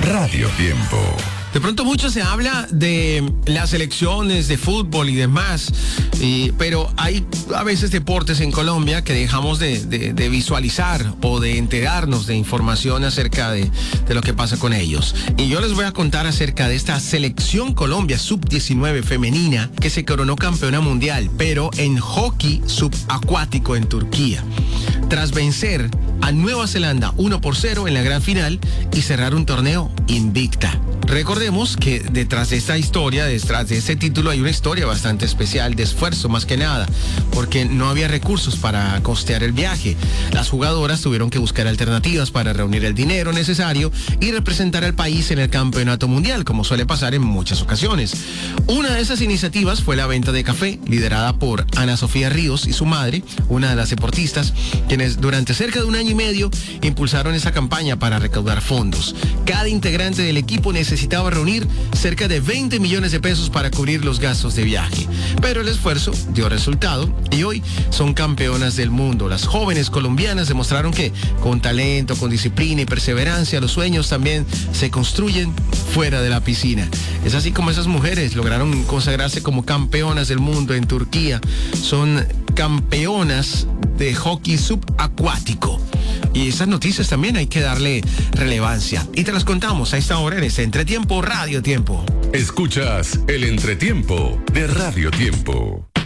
Radio Tiempo. De pronto mucho se habla de las selecciones de fútbol y demás, pero hay a veces deportes en Colombia que dejamos de visualizar o de enterarnos de información acerca de lo que pasa con ellos. Y yo les voy a contar acerca de esta selección Colombia sub-19 femenina que se coronó campeona mundial, pero en hockey subacuático en Turquía, tras vencer a Nueva Zelanda 1-0 en la gran final y cerrar un torneo invicta. Recordemos que detrás de esta historia, detrás de ese título, hay una historia bastante especial de esfuerzo más que nada, porque no había recursos para costear el viaje. Las jugadoras tuvieron que buscar alternativas para reunir el dinero necesario y representar al país en el campeonato mundial, como suele pasar en muchas ocasiones. Una de esas iniciativas fue la venta de café, liderada por Ana Sofía Ríos y su madre, una de las deportistas, quienes durante cerca de un año y medio impulsaron esa campaña para recaudar fondos. Cada integrante del equipo necesitaba reunir cerca de 20 millones de pesos para cubrir los gastos de viaje. Pero el esfuerzo dio resultado y hoy son campeonas del mundo. Las jóvenes colombianas demostraron que con talento, con disciplina y perseverancia, los sueños también se construyen fuera de la piscina. Es así como esas mujeres lograron consagrarse como campeonas del mundo en Turquía. Son campeonas de hockey subacuático. Y esas noticias también hay que darle relevancia. Y te las contamos a esta hora en este Entretiempo Radio Tiempo. Escuchas el Entretiempo de Radio Tiempo.